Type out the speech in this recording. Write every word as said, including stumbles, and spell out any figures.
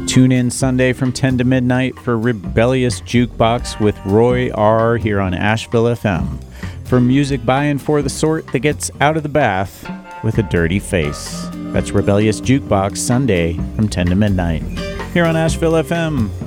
Tune in Sunday from ten to midnight for Rebellious Jukebox with Roy R. here on Asheville F M. For music by and for the sort that gets out of the bath with a dirty face. That's Rebellious Jukebox Sunday from ten to midnight here on Asheville F M.